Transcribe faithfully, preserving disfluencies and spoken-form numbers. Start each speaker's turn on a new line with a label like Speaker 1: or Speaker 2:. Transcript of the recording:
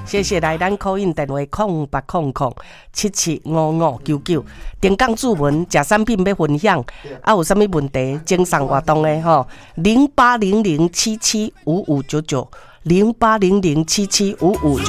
Speaker 1: 谢谢来咱call in电话空八空空七七五五九九。定岗注文，食产品要分享，啊有啥物问题，精神活动的吼，零八零零七七五五九九，零八零零七七五五九